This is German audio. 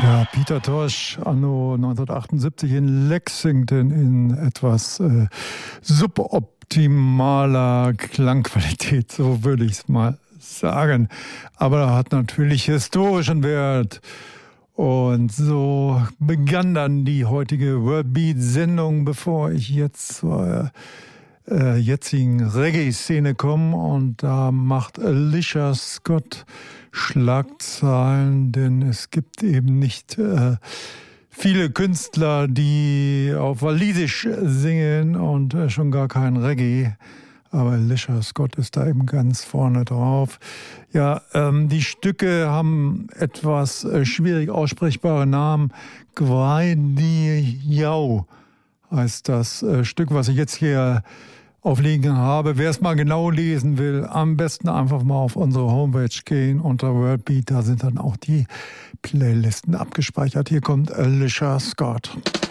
Ja, Peter Tosh, anno 1978 in Lexington in etwas suboptimaler Klangqualität, so würde ich es mal sagen. Aber er hat natürlich historischen Wert. Und so begann dann die heutige Worldbeat-Sendung, bevor ich jetzt zur jetzigen Reggae-Szene komme. Und da macht Alicia Scott Schlagzeilen, denn es gibt eben nicht viele Künstler, die auf Walisisch singen und schon gar kein Reggae. Aber Alicia Scott ist da eben ganz vorne drauf. Ja, die Stücke haben etwas schwierig aussprechbare Namen. Gwaidi Yau heißt das Stück, was ich jetzt hier aufliegen habe. Wer es mal genau lesen will, am besten einfach mal auf unsere Homepage gehen unter Worldbeat. Da sind dann auch die Playlisten abgespeichert. Hier kommt Alicia Scott.